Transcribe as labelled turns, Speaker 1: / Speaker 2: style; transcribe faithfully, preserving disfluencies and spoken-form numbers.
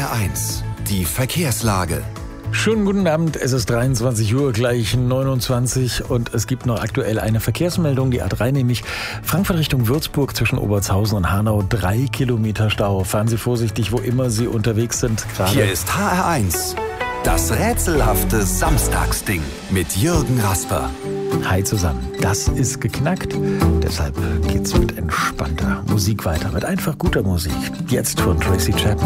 Speaker 1: R eins, die Verkehrslage.
Speaker 2: Schönen guten Abend, es ist dreiundzwanzig Uhr, gleich neunundzwanzig und es gibt noch aktuell eine Verkehrsmeldung, die A drei, nämlich Frankfurt Richtung Würzburg zwischen Obertshausen und Hanau, drei Kilometer Stau. Fahren Sie vorsichtig, wo immer Sie unterwegs sind. Gerade
Speaker 1: Hier ist H R eins, das rätselhafte Samstagsding mit Jürgen Rasper.
Speaker 2: Hi zusammen, das ist geknackt, deshalb geht's mit entspannter Musik weiter, mit einfach guter Musik. Jetzt von Tracy Chapman.